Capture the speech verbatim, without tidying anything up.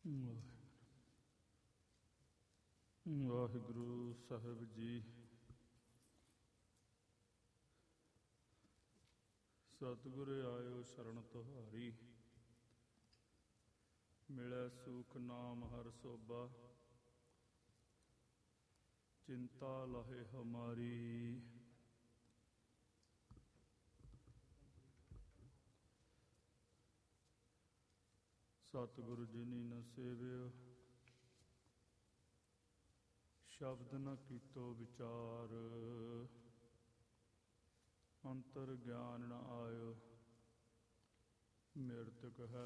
ਵਾਹਿਗੁਰੂ ਸਾਹਿਬ ਜੀ। ਸਤਿਗੁਰ ਆਇਓ ਸ਼ਰਨ ਤੁਹਾਰੀ, ਮਿਲੈ ਸੂਖ ਨਾਮ ਹਰ ਸੋਭਾ, ਚਿੰਤਾ ਲਹੇ ਹਮਾਰੀ। ਸਤਿਗੁਰੂ ਜਿਨੀ ਨ ਸੇਵਿਓ, ਸ਼ਬਦ ਨ ਕੀਤੋ ਵਿਚਾਰ, ਅੰਤਰ ਗਿਆਨ ਨ ਆਇਓ, ਮਿਰਤਕ ਹੈ